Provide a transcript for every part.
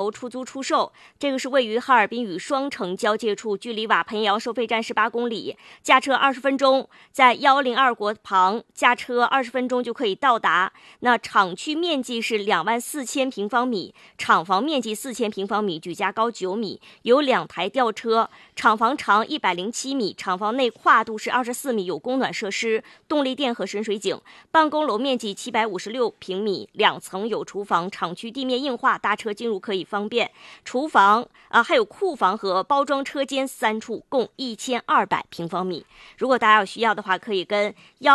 楼出租出售，这个是位于哈尔滨与双城交界处，距离瓦盆窑收费站18公里，驾车20分钟，在102国旁驾车20分钟就可以到达。那厂区面积是24000平方米，厂房面积4000平方米，举架高9米，有2台吊车，厂房长107米，厂房内跨度是24米，有供暖设施、动力电和深水井。办公楼面积756平米，2层有厨房，厂区地面硬化，大车进入可以方便。厨房还有库房和包装车间3处，共1200平方米。如果大家有需要的话，可以跟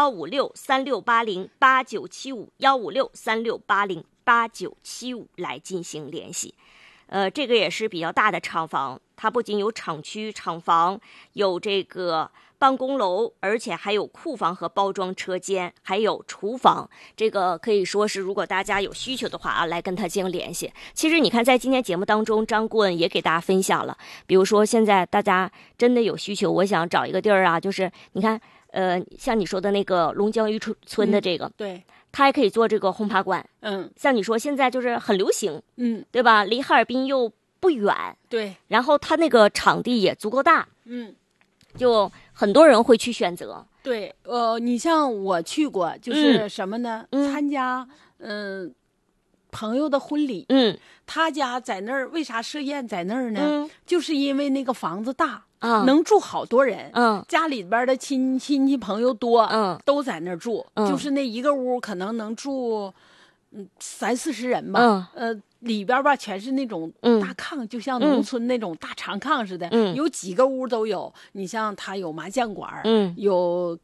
15636808975，15636808975来进行联系。这个也是比较大的厂房，它不仅有厂区、厂房，有这个办公楼，而且还有库房和包装车间，还有厨房。这个可以说是，如果大家有需求的话来跟他进行联系。其实你看，在今天节目当中，张顾问也给大家分享了，比如说现在大家真的有需求，我想找一个地儿就是你看，像你说的那个龙江渔村的这个， 对。 它还可以做这个轰趴馆，像你说现在就是很流行，对吧？离哈尔滨又不远， 对， 然后它那个场地也足够大，就很多人会去选择。 对，你像我去过，就是什么呢？参加朋友的婚礼，他家在那儿，为啥设宴在那儿呢？就是因为那个房子大。能住好多人，家里边的亲戚朋友多，都在那儿住，就是那一个屋可能能住30-40人吧，里边吧全是那种大炕，就像农村那种大长炕似的，有几个屋都有。你像他有麻将馆，有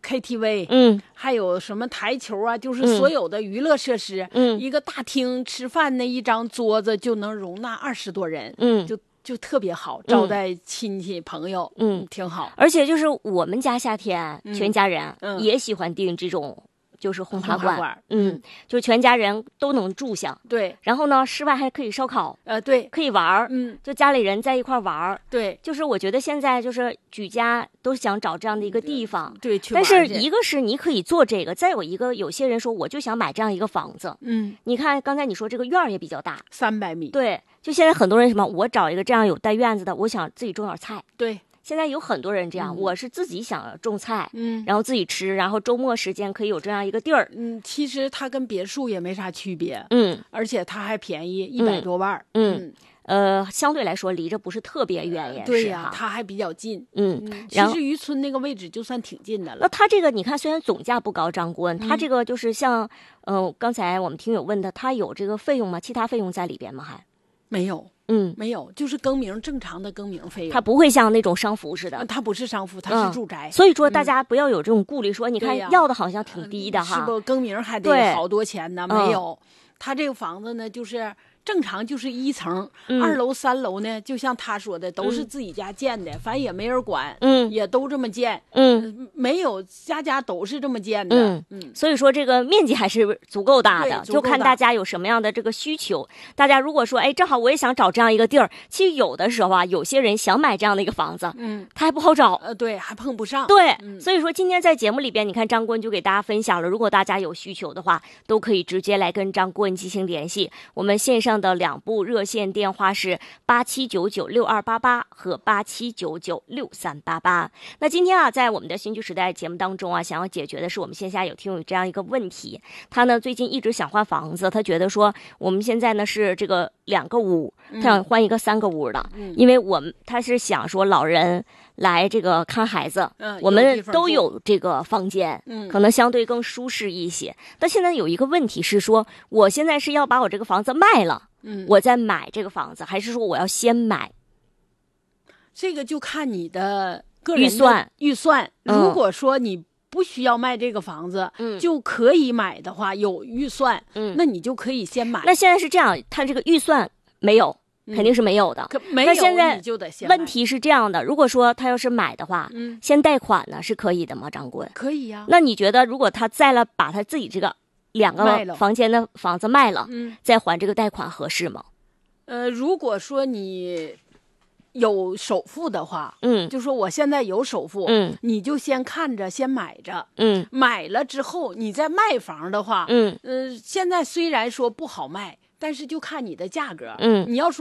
KTV，还有什么台球啊，就是所有的娱乐设施，一个大厅吃饭那一张桌子就能容纳20多人，就特别好，招待亲戚朋友，挺好。 而且就是我们家夏天，全家人也喜欢订这种就是轰趴馆，就全家人都能住下。 对， 然后呢，室外还可以烧烤， 对， 可以玩，就家里人在一块玩， 对， 就是我觉得现在就是举家都想找这样的一个地方， 对，去但是一个是你可以做这个，再有一个有些人说我就想买这样一个房子，你看刚才你说这个院儿也比较大 ，300米， 对。就现在很多人什么，我找一个这样有带院子的，我想自己种点菜。 对， 现在有很多人这样，我是自己想种菜，然后自己吃，然后周末时间可以有这样一个地儿。 其实它跟别墅也没啥区别，而且它还便宜100多万， 相对来说离着不是特别远，也是对呀，它还比较近，其实渔村那个位置就算挺近的了。 那它这个你看，虽然总价不高，张顾问，它这个就是像，刚才我们听友问的，它有这个费用吗？其他费用在里边吗？还？ 没有，没有，就是更名正常的更名费用。 它不会像那种商服似的， 它不是商服，它是住宅。 所以说大家不要有这种顾虑，说你看要的好像挺低的哈， 是不？更名还得好多钱呢？没有，它这个房子呢，就是正常就是1层，2楼、3楼呢，就像他说的，都是自己家建的，反正也没人管，也都这么建，没有家家都是这么建的， 所以说这个面积还是足够大的，就看大家有什么样的这个需求。大家如果说，正好我也想找这样一个地儿，其实有的时候啊，有些人想买这样的一个房子，他还不好找， 对，还碰不上， 对，所以说今天在节目里边，你看张顾问就给大家分享了，如果大家有需求的话，都可以直接来跟张顾问进行联系。我们线上的2部热线电话是87996288和87996388。那今天啊，在我们的新居时代节目当中啊，想要解决的是我们线下有听友这样一个问题，他呢最近一直想换房子，他觉得说我们现在呢是这个2个屋，他想换一个3个屋的，因为他是想说老人来这个看孩子，我们都有这个房间，可能相对更舒适一些。但现在有一个问题是说，我现在是要把我这个房子卖了，我再买这个房子，还是说我要先买？ 这个就看你的个人的预算。如果说你不需要卖这个房子，就可以买的话，有预算，那你就可以先买。 那现在是这样，他这个预算没有。肯定是没有的， 没有那现在你就得先买。 问题是这样的，如果说他要是买的话，先贷款呢是可以的吗？张顾问， 可以呀。 那你觉得，如果他再了把他自己这个2个房间的房子卖了，再还这个贷款合适吗？ 如果说你有首付的话，就说我现在有首付，你就先看着，先买着，买了之后你再卖房的话，现在虽然说不好卖。但是就看你的价格，你要说